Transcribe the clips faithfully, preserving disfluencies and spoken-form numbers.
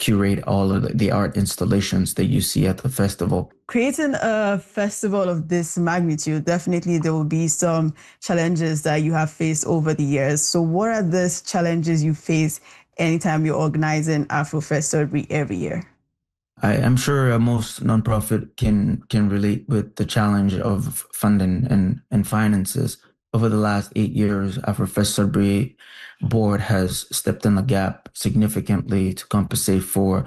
curate all of the, the art installations that you see at the festival. Creating a festival of this magnitude, definitely there will be some challenges that you have faced over the years. So what are those challenges you face anytime you're organizing Afrofest Sudbury every year? I am sure uh, most nonprofit can can relate with the challenge of funding and, and finances. Over the last eight years, Afrofest Sudbury board has stepped in the gap significantly to compensate for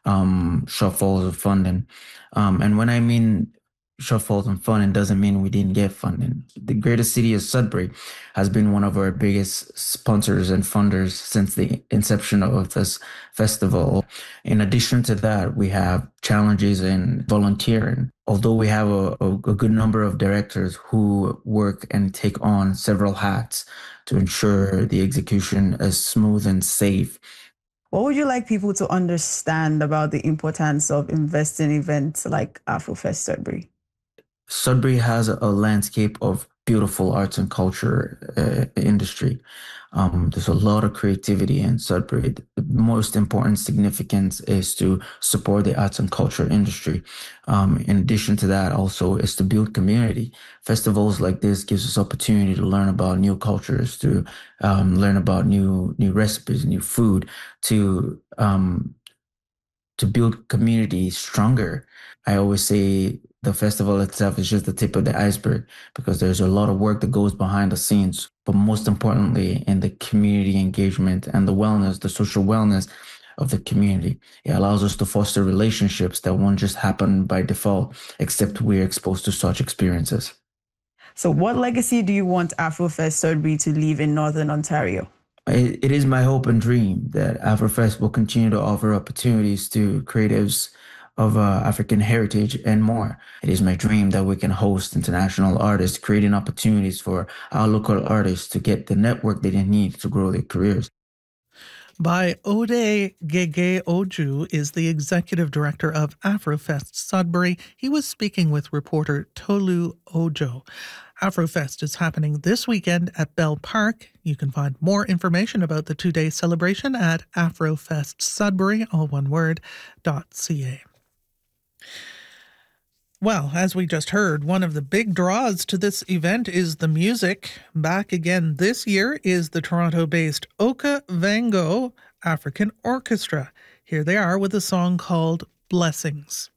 um, shortfalls of funding. Um, and when I mean shortfalls in funding, doesn't mean we didn't get funding. The greater city of Sudbury has been one of our biggest sponsors and funders since the inception of this festival. In addition to that, we have challenges in volunteering. Although we have a, a, a good number of directors who work and take on several hats to ensure the execution is smooth and safe. What would you like people to understand about the importance of investing in events like Afrofest Sudbury? Sudbury has a landscape of beautiful arts and culture uh, industry. Um, there's a lot of creativity in Sudbury. The most important significance is to support the arts and culture industry. Um, in addition to that, also is to build community. Festivals like this gives us opportunity to learn about new cultures, to um, learn about new new recipes, new food, to um, to build community stronger. I always say the festival itself is just the tip of the iceberg because there's a lot of work that goes behind the scenes. But most importantly, in the community engagement and the wellness, the social wellness of the community, it allows us to foster relationships that won't just happen by default, except we're exposed to such experiences. So, what legacy do you want Afrofest Sudbury to leave in Northern Ontario? It, it is my hope and dream that Afrofest will continue to offer opportunities to creatives of uh, African heritage and more. It is my dream that we can host international artists, creating opportunities for our local artists to get the network that they need to grow their careers. By Ode Gege Oju is the executive director of Afrofest Sudbury. He was speaking with reporter Tolu Ojo. Afrofest is happening this weekend at Bell Park. You can find more information about the two-day celebration at Afrofest Sudbury, all one word, .ca. Well, as we just heard, one of the big draws to this event is the music. Back again this year is the Toronto-based Oka Vango African Orchestra. Here they are with a song called Blessings.